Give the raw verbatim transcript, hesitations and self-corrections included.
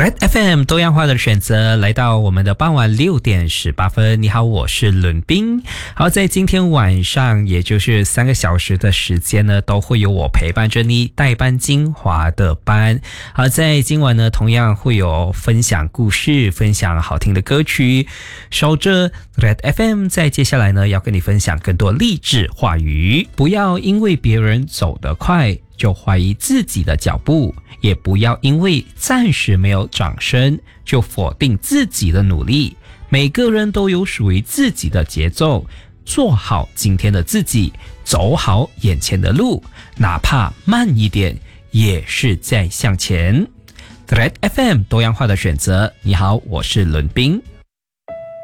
Red F M 多样化的选择，来到我们的傍晚六点十八分。你好，我是伦斌。好，在今天晚上，也就是三个小时的时间呢，都会有我陪伴着你，代班精华的班。好，在今晚呢，同样会有分享故事，分享好听的歌曲。守着 Red F M， 在接下来呢，要跟你分享更多励志话语。不要因为别人走得快，就怀疑自己的脚步，也不要因为暂时没有掌声就否定自己的努力。每个人都有属于自己的节奏，做好今天的自己，走好眼前的路，哪怕慢一点，也是在向前。Red F M 多样化的选择。你好，我是伦斌。